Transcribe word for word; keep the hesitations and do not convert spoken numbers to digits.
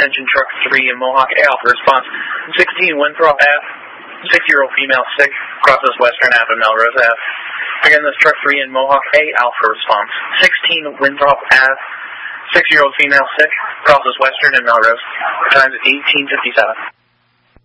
attention truck three in Mohawk A, Alpha response. sixteen Winthrop Ave, six-year-old female sick, crosses Western Ave and Melrose Ave. Again, this truck three in Mohawk A, Alpha response. sixteen Winthrop Ave, six-year-old female sick, crosses Western and Melrose. Times eighteen fifty-seven.